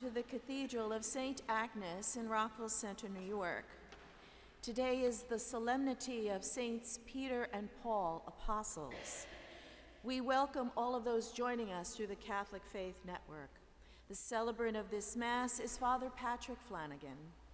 to the Cathedral of St. Agnes in Rockville Center, New York. Today is the solemnity of Saints Peter and Paul, Apostles. We welcome all of those joining us through the Catholic Faith Network. The celebrant of this Mass is Father Patrick Flanagan.